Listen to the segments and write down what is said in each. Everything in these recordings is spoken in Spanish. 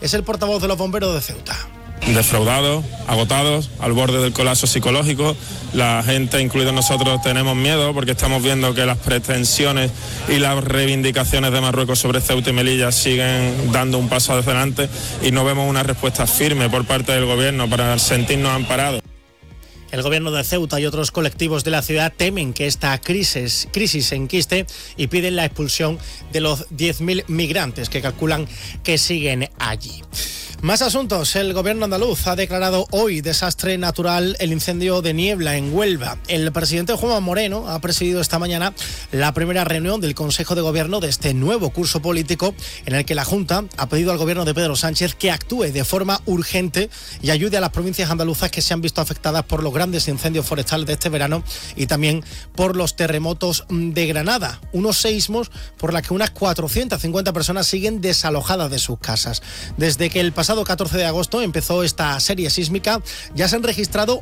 es el portavoz de los bomberos de Ceuta. Defraudados, agotados, al borde del colapso psicológico. La gente, incluidos nosotros, tenemos miedo porque estamos viendo que las pretensiones y las reivindicaciones de Marruecos sobre Ceuta y Melilla siguen dando un paso adelante y no vemos una respuesta firme por parte del gobierno para sentirnos amparados. El gobierno de Ceuta y otros colectivos de la ciudad temen que esta crisis se enquiste y piden la expulsión de los 10.000 migrantes que calculan que siguen allí. Más asuntos. El gobierno andaluz ha declarado hoy desastre natural el incendio de Niebla en Huelva. El presidente Juanma Moreno ha presidido esta mañana la primera reunión del Consejo de Gobierno de este nuevo curso político, en el que la Junta ha pedido al gobierno de Pedro Sánchez que actúe de forma urgente y ayude a las provincias andaluzas que se han visto afectadas por los grandes incendios forestales de este verano y también por los terremotos de Granada. Unos seísmos por los que unas 450 personas siguen desalojadas de sus casas. Desde que el pasado 14 de agosto empezó esta serie sísmica, ya se han registrado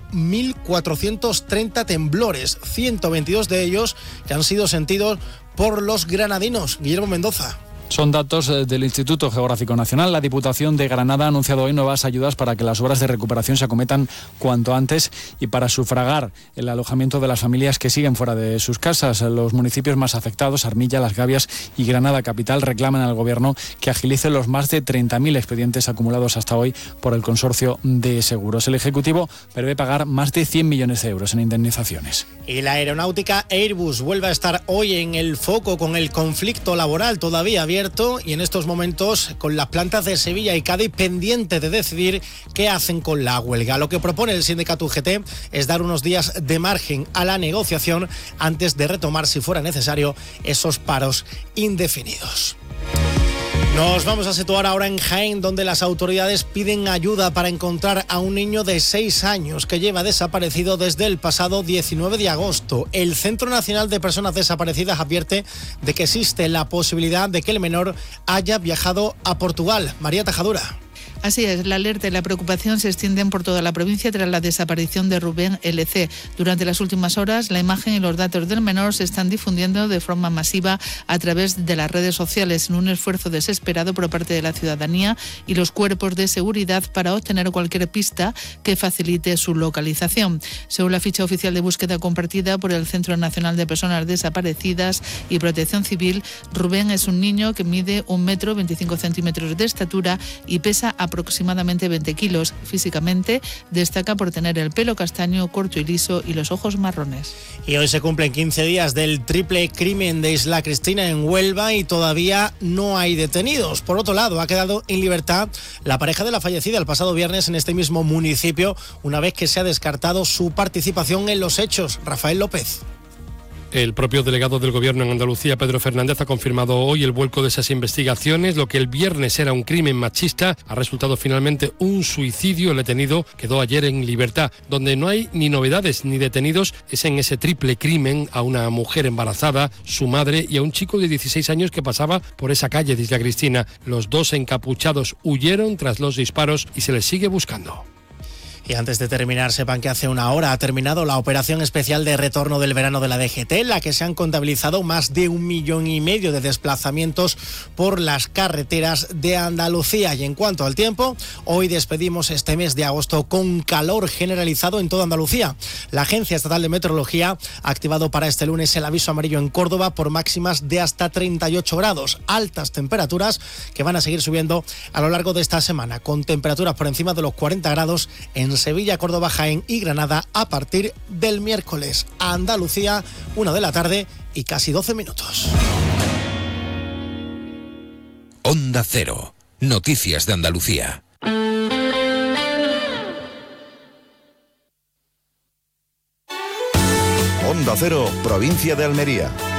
1.430 temblores, 122 de ellos que han sido sentidos por los granadinos. Guillermo Mendoza. Son datos del Instituto Geográfico Nacional. La Diputación de Granada ha anunciado hoy nuevas ayudas para que las obras de recuperación se acometan cuanto antes y para sufragar el alojamiento de las familias que siguen fuera de sus casas. Los municipios más afectados, Armilla, Las Gavias y Granada Capital, reclaman al Gobierno que agilice los más de 30.000 expedientes acumulados hasta hoy por el Consorcio de Seguros. El Ejecutivo prevé pagar más de 100 millones de euros en indemnizaciones. Y la aeronáutica Airbus vuelve a estar hoy en el foco con el conflicto laboral todavía abierto y en estos momentos con las plantas de Sevilla y Cádiz pendientes de decidir qué hacen con la huelga. Lo que propone el sindicato UGT es dar unos días de margen a la negociación antes de retomar, si fuera necesario, esos paros indefinidos. Nos vamos a situar ahora en Jaén, donde las autoridades piden ayuda para encontrar a un niño de 6 años que lleva desaparecido desde el pasado 19 de agosto. El Centro Nacional de Personas Desaparecidas advierte de que existe la posibilidad de que el menor haya viajado a Portugal. María Tajadura. Así es, la alerta y la preocupación se extienden por toda la provincia tras la desaparición de Rubén L.C. Durante las últimas horas, la imagen y los datos del menor se están difundiendo de forma masiva a través de las redes sociales en un esfuerzo desesperado por parte de la ciudadanía y los cuerpos de seguridad para obtener cualquier pista que facilite su localización. Según la ficha oficial de búsqueda compartida por el Centro Nacional de Personas Desaparecidas y Protección Civil, Rubén es un niño que mide 1 metro 25 centímetros de estatura y pesa aproximadamente 20 kilos. Físicamente destaca por tener el pelo castaño, corto y liso y los ojos marrones. Y hoy se cumplen 15 días del triple crimen de Isla Cristina en Huelva y todavía no hay detenidos. Por otro lado, ha quedado en libertad la pareja de la fallecida el pasado viernes en este mismo municipio, una vez que se ha descartado su participación en los hechos. Rafael López. El propio delegado del Gobierno en Andalucía, Pedro Fernández, ha confirmado hoy el vuelco de esas investigaciones. Lo que el viernes era un crimen machista ha resultado finalmente un suicidio. El detenido quedó ayer en libertad. Donde no hay ni novedades ni detenidos es en ese triple crimen a una mujer embarazada, su madre y a un chico de 16 años que pasaba por esa calle de Isla Cristina. Los dos encapuchados huyeron tras los disparos y se les sigue buscando. Y antes de terminar, sepan que hace una hora ha terminado la operación especial de retorno del verano de la DGT, en la que se han contabilizado más de 1,5 millones de desplazamientos por las carreteras de Andalucía. Y en cuanto al tiempo, hoy despedimos este mes de agosto con calor generalizado en toda Andalucía. La Agencia Estatal de Meteorología ha activado para este lunes el aviso amarillo en Córdoba por máximas de hasta 38 grados. Altas temperaturas que van a seguir subiendo a lo largo de esta semana, con temperaturas por encima de los 40 grados en Sevilla, Córdoba, Jaén y Granada a partir del miércoles. A Andalucía, 1 de la tarde y casi 12 minutos. Onda Cero. Noticias de Andalucía. Onda Cero, provincia de Almería.